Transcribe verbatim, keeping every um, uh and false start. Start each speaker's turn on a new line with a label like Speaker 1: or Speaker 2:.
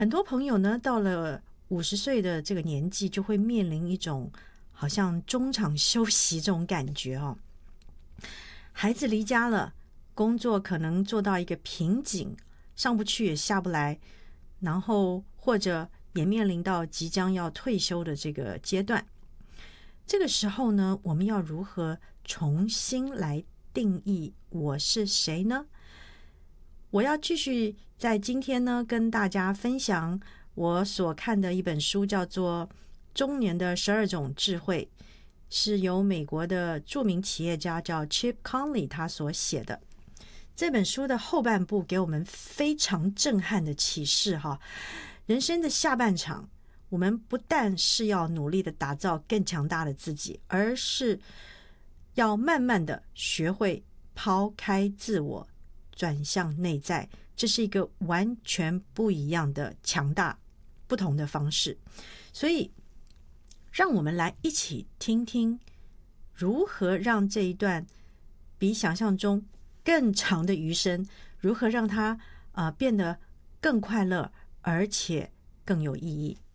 Speaker 1: 很多朋友呢，到了五十岁的这个年纪，就会面临一种好像中场休息这种感觉哦。孩子离家了，工作可能做到一个瓶颈，上不去也下不来，然后或者也面临到即将要退休的这个阶段。这个时候呢，我们要如何重新来定义我是谁呢？我要继续在今天呢跟大家分享我所看的一本书，叫做《中年的十二种智慧》，是由美国的著名企业家叫 Chip Conley 他所写的。这本书的后半部给我们非常震撼的启示哈，人生的下半场，我们不但是要努力的打造更强大的自己，而是要慢慢的学会抛开自我，转向内在，这是一个完全不一样的强大不同的方式。所以让我们来一起听听如何让这一段比想象中更长的余生，如何让它、呃、变得更快乐而且更有意义。